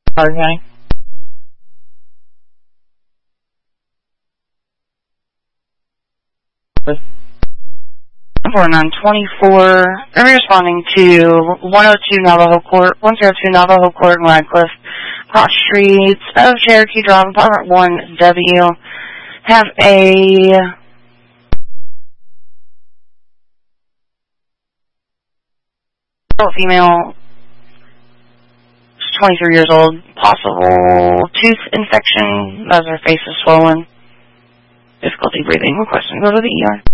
Okay. 4924. Are we responding to 102 Navajo Court, 102 Navajo Court in Radcliffe, Cross Streets of Cherokee Drive, Apartment 1W. Have a female, 23 years old, possible tooth infection as her face is swollen, difficulty breathing, requesting to go to the ER.